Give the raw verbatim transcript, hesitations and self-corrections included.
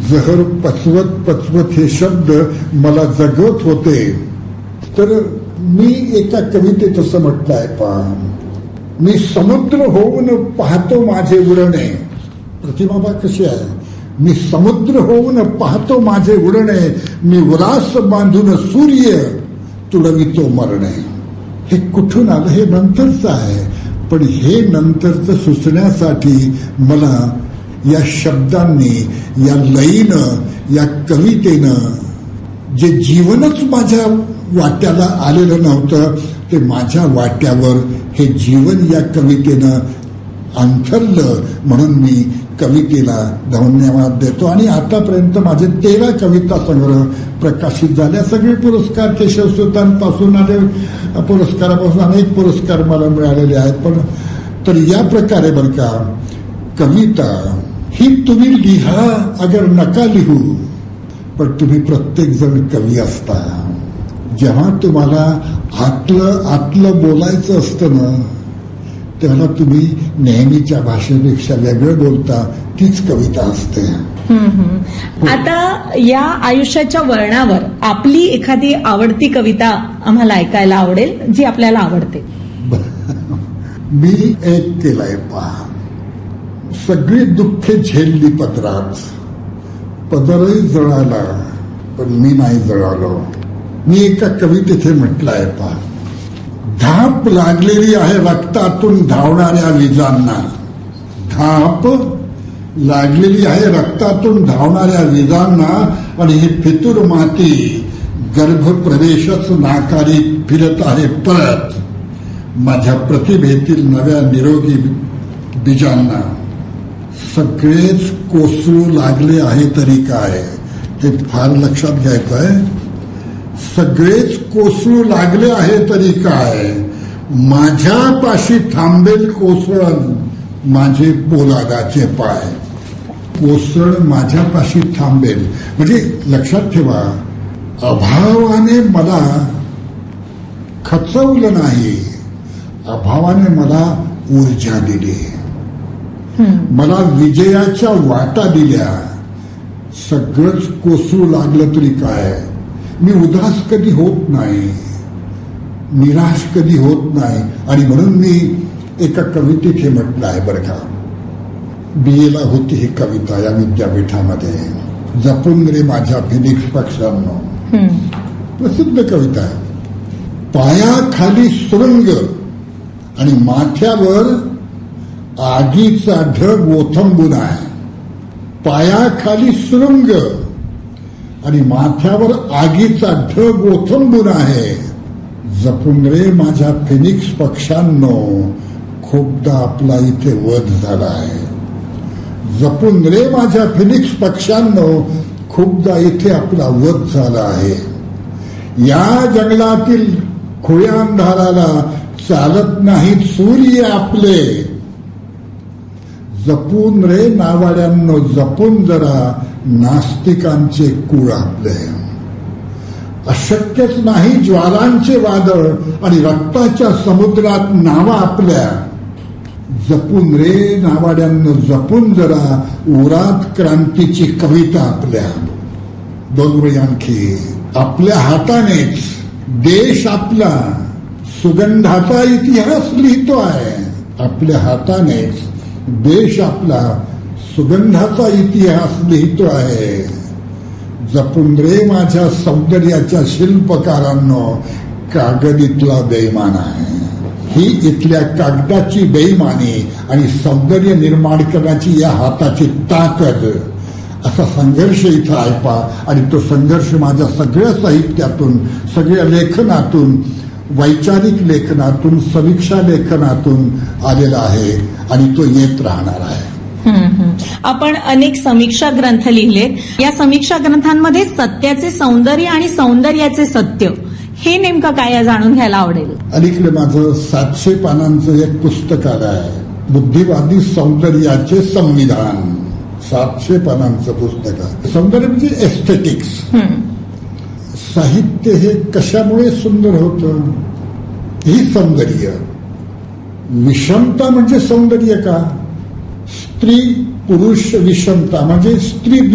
जहर पचवत पचवत हे शब्द मला जगवत होते. तर मी एका कवितेत असं म्हटलंय, पहा, मी समुद्र होऊन पाहतो माझे उडणे. प्रतिमा बा कशी आहे, मी समुद्र होऊन पाहतो माझे उडणे, मी उरास बांधून सूर्य तुडवितो मरणे. हे कुठून आलं, हे नंतरचं आहे. पण हे नंतरचं सुचण्यासाठी मला या शब्दांनी, या लयीनं, या कवितेनं जे जीवनच माझ्या वाट्याला आलेलं नव्हतं, ते माझ्या वाट्यावर हे जीवन या कवितेनं अंथरलं. म्हणून मी कवितेला धन्यवाद देतो. आणि आतापर्यंत माझे तेरा कविता संग्रह प्रकाशित झाले. सगळे पुरस्कार केशवसुतांपासून आले, पुरस्कारापासून अनेक पुरस्कार मला मिळालेले आहेत. पण तर या प्रकारे बरं का, कविता ही तुम्ही लिहा अगर नका लिहू, पण तुम्ही प्रत्येक जण कवी असता. जेव्हा तुम्हाला आतलं आतलं बोलायचं असतं ना, तेव्हा तुम्ही नेहमीच्या भाषेपेक्षा वेगळं बोलता. तीच कविता असते. आता या आयुष्याच्या वळणावर आपली एखादी आवडती कविता आम्हाला ऐकायला आवडेल, जी आपल्याला आवडते. मी एक केलाय, पहा, सगळी दुःखे झेलली पदरात, पदरही जळाला पण मी नाही जळालो. मी एका कवितेत म्हटलंय, पहा, धाप लागलेली आहे रक्तातून धावणाऱ्या विजांना. धाप लागलेली आहे रक्तातून धावणाऱ्या विजांना, आणि ही फितूर माती गर्भप्रवेशच नाकारी फिरत आहे परत माझ्या प्रतिभेतील नव्या निरोगी बीजांना. सगळेच कोसळू लागले आहे तरी काय, हे फार लक्षात घ्यायचं आहे. सगळेच कोसळू लागले आहे तरी काय, माझ्यापाशी थांबेल कोसळण माझे पोलादाचे पाय. कोसळण माझ्यापाशी थांबेल म्हणजे लक्षात ठेवा, अभावाने मला खचवलं नाही, अभावाने मला ऊर्जा दिली, मला विजयाच्या वाटा दिल्या. सगळंच कोसळू लागलं तरी काय, मी उदास कधी होत नाही, निराश कधी होत नाही. आणि म्हणून मी एका कवितेत हे म्हटलं आहे बरं का, बीएला होती ही कविता या विद्यापीठामध्ये, जपून रे माझ्या फिनिक्स पक्षांनो. प्रसिद्ध कविता आहे. पायाखाली सुरंग आणि माथ्यावर आगीचा ढग ओथंबून आहे. पायाखाली सुरंग आणि माथ्यावर आगीचा ढग ओथंबून आहे. जपून रे माझ्या फिनिक्स पक्षांनो, खूपदा आपला इथे वध झाला आहे. जपून रे माझ्या फिनिक्स पक्षांनो, खूपदा इथे आपला वध झाला आहे. या जंगलातील खुळ्या अंधाराला चालत नाहीत सूर्य आपले. जपून रे नावाड्यांनो, जपून जरा नास्तिकांचे कुळ आपले. अशक्यच नाही ज्वालांचे वादळ आणि रक्ताच्या समुद्रात नावा आपल्या. जपून रे नावाड्यांनो, जपून जरा उरात क्रांतीची कविता आपल्या. दोन वेळी आणखी, आपल्या हातानेच देश आपला सुगंधाचा इतिहास लिहितो आहे. आपल्या हातानेच देश आपला सुगंधाचा इतिहास लिहितो आहे. जपून रे माझ्या सौंदर्याच्या शिल्पकारांनो, कागदीतला बेईमान आहे. ही इथल्या कागदाची बेईमानी आणि सौंदर्य निर्माण करण्याची या हाताची ताकद, असा संघर्ष इथं आहे पा. आणि तो संघर्ष माझ्या सगळ्या साहित्यातून, सगळ्या लेखनातून, वैचारिक लेखनातून, समीक्षा लेखनातून आलेला आहे आणि तो येत राहणार आहे. आपण अनेक समीक्षा ग्रंथ लिहिलेत. या समीक्षा ग्रंथांमध्ये सत्याचे सौंदर्य आणि सौंदर्याचे सत्य हे नेमकं काय जाणून घ्यायला आवडेल. अलीकडे माझं सातशे पानांचं एक पुस्तक आलं आहे, बुद्धिवादी सौंदर्याचे संविधान. सातशे पानांचं पुस्तक आहे. सौंदर्य म्हणजे एस्थेटिक्स. साहित्य हे कशामुळे सुंदर होतं, ही सौंदर्य. विषमता म्हणजे सौंदर्य का? स्त्री पुरुष विषमता म्हणजे स्त्री